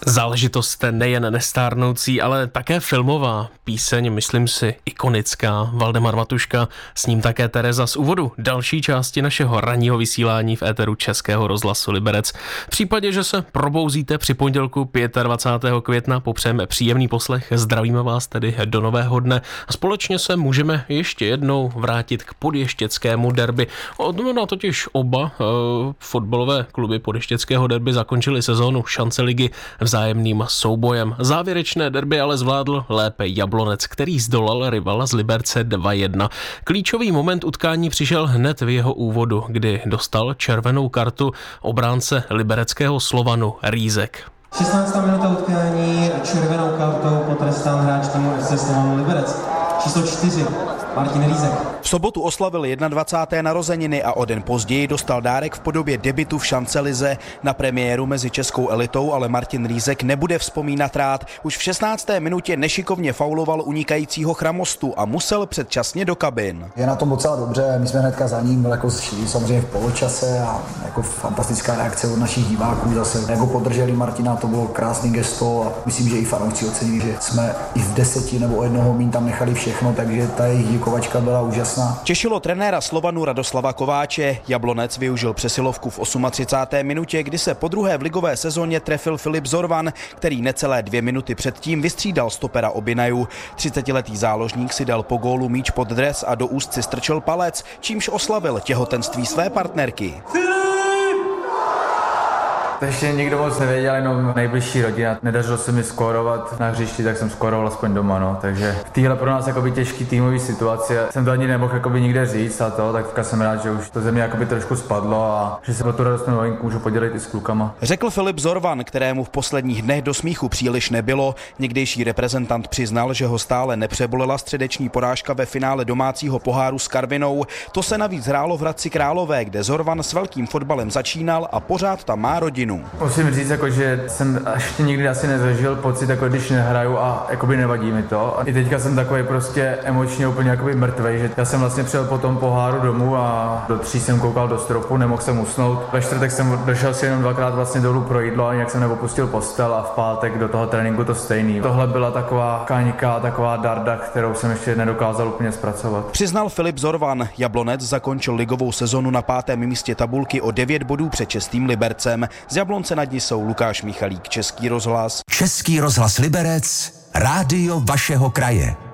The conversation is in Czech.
Záležitost nejen nestárnoucí, ale také filmová. Píseň, myslím si, ikonická. Valdemar Matuška, s ním také Tereza z úvodu další části našeho ranního vysílání v éteru Českého rozhlasu Liberec. V případě, že se probouzíte při pondělku 25. května, popřejeme příjemný poslech, zdravíme vás tedy do nového dne a společně se můžeme ještě jednou vrátit k podještěckému derby. No, totiž oba fotbalové kluby podještěckého derby zakončily sezónu šance ligy vzájemným soubojem. Závěrečné derby ale zvládl lépe Jablonec, který zdolal rivala z Liberce 2-1. Klíčový moment utkání přišel hned v jeho úvodu, kdy dostal červenou kartu obránce libereckého Slovanu Rýzek. 16. minuta utkání, červenou kartou potrestán hráč týmu FC Slovan Liberec. Číslo 4, Martin Rýzek. V sobotu oslavil 21. narozeniny a o den později dostal dárek v podobě debutu v šancelize. Na premiéru mezi českou elitou ale Martin Rýzek nebude vzpomínat rád. Už v 16. minutě nešikovně fauloval unikajícího Chramostu a musel předčasně do kabin. Je na tom docela dobře, my jsme hnedka za ním jako šli samozřejmě v poločase a jako fantastická reakce od našich diváků zase. Jako podrželi Martina, to bylo krásný gesto a myslím, že i fanoušci ocenili, že jsme i v 10 nebo o jednoho míň tam nechali všechno, takže ta jejich děkovačka byla úžasná. Těšilo trenéra Slovanu Radoslava Kováče. Jablonec využil přesilovku v 38. minutě, kdy se po druhé v ligové sezóně trefil Filip Zorvan, který necelé 2 minuty předtím vystřídal stopera Obinaju. 30letý záložník si dal po gólu míč pod dres a do úst si strčil palec, čímž oslavil těhotenství své partnerky. To ještě nikdo moc nevěděl, jenom nejbližší rodina. Nedařilo se mi skórovat na hřišti, tak jsem skóroval aspoň doma, no. Takže v téhle pro nás jakoby těžký týmový situace jsem to ani nemohl jakoby nikde říct a to, tak jsem rád, že už to ze mě jakoby trošku spadlo a že se o tu radostnou novinku můžu podělit i s klukama. Řekl Filip Zorvan, kterému v posledních dnech do smíchu příliš nebylo. Někdejší reprezentant přiznal, že ho stále nepřebolela středeční porážka ve finále domácího poháru s Karvinou. To se navíc hrálo v Hradci Králové, kde Zorvan s velkým fotbalem začínal a pořád tam má rodinu. Musím říct, jako, že jsem ještě nikdy asi nezažil pocit, jako když nehraju a jakoby nevadí mi to. A i teďka jsem takový prostě emočně úplně jakoby mrtvej, že já jsem vlastně přijel po tom poháru domů a do 3 jsem koukal do stropu, nemohl jsem usnout. Ve čtvrtek jsem došel si jenom 2krát vlastně dolů pro jídlo a nějak jsem neopustil postel a v pátek do toho tréninku to stejný. Tohle byla taková kaňka, taková darda, kterou jsem ještě nedokázal úplně zpracovat. Přiznal Filip Zorvan. Jablonec zakončil ligovou sezonu na 5. místě tabulky o 9 bodů před 6. Libercem. Z Jablonce nad ní jsou Lukáš Michalík, Český rozhlas. Český rozhlas Liberec, rádio vašeho kraje.